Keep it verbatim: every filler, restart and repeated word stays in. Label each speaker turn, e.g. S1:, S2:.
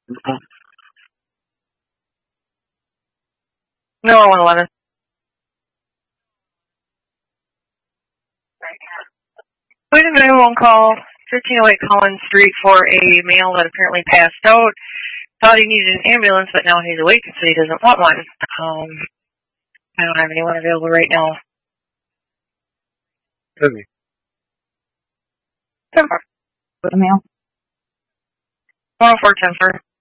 S1: No, one eleven. Wait a minute, one call. thirteen oh eight Collins Street for a male that apparently passed out. Thought he needed an ambulance, but now he's awake, so he doesn't want one. Um, I don't have anyone available right now.
S2: Okay.
S1: ten four.
S3: What email?
S1: one oh four ten four.